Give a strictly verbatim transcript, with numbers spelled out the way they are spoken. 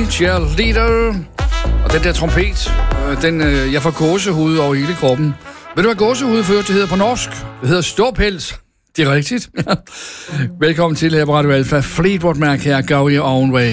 Cheerleader. Og den der trompet, den, jeg får gåsehud over hele kroppen. Ved du, hvad gåsehud før det hedder på norsk? Det hedder ståpels. Det er rigtigt. Velkommen til her på Radio Alfa. Fleetwood Mac her, Go Your Own Way.